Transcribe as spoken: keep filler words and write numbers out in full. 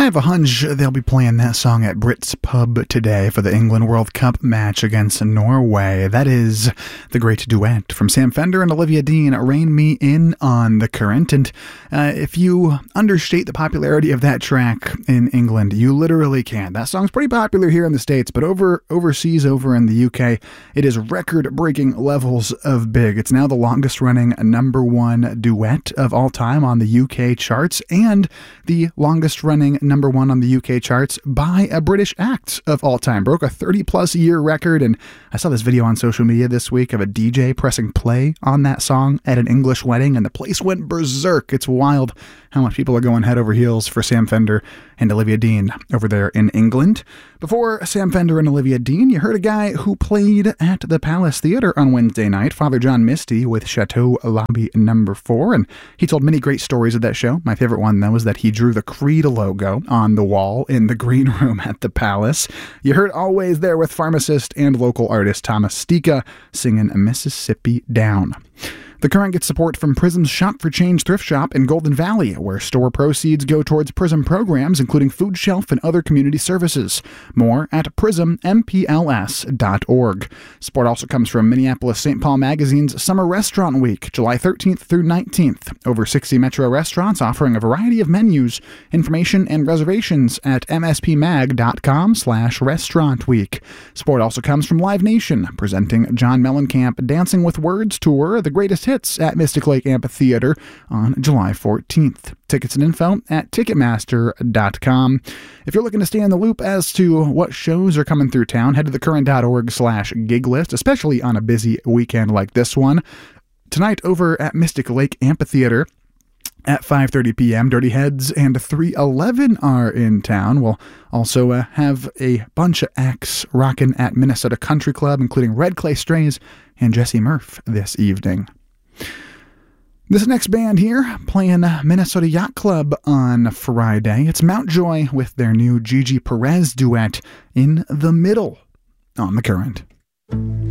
have a hunch they'll be playing that song at Brits Pub today for the England World Cup match against Norway. That is the great duet from Sam Fender and Olivia Dean, Rein Me In on the Current. And uh, if you understate the popularity of that track in England, you literally can. That song's pretty popular here in the States, but over overseas, over in the U K, it is record-breaking levels of big. It's now the longest-running number one duet of all time on the U K charts, and the longest-running number one on the U K charts by a British act of all time. Broke a thirty-plus year record, and I saw this video on social media this week of a D J pressing play on that song at an English wedding, and the place went berserk. It's wild how much people are going head over heels for Sam Fender and Olivia Dean over there in England. Before Sam Fender and Olivia Dean, you heard a guy who played at the Palace Theatre on Wednesday night, Father John Misty, with Chateau Lobby number four, and he told many great stories of that show. My favorite one, though, was that he drew the Creed logo on the wall in the green room at the Palace. You heard Always There with pharmacist and local artist Thomas Stika singing Mississippi Down. The Current gets support from Prism's Shop for Change thrift shop in Golden Valley, where store proceeds go towards Prism programs, including Food Shelf and other community services. More at prism m p l s dot org. Support also comes from Minneapolis Saint Paul Magazine's Summer Restaurant Week, July thirteenth through nineteenth. Over sixty metro restaurants offering a variety of menus. Information and reservations at m s p mag dot com slash restaurant week. Support also comes from Live Nation, presenting John Mellencamp Dancing with Words Tour, the greatest hits at Mystic Lake Amphitheater on July fourteenth. Tickets and info at ticketmaster dot com. If you're looking to stay in the loop as to what shows are coming through town, head to thecurrent.org slash gig list, especially on a busy weekend like this one. Tonight over at Mystic Lake Amphitheater at five thirty p.m., Dirty Heads and three eleven are in town. We'll also uh, have a bunch of acts rocking at Minnesota Country Club, including Red Clay Strays and Jesse Murph this evening. This next band here, playing Minnesota Yacht Club on Friday. It's Mountjoy with their new Gigi Perez duet, In the Middle, on the Current.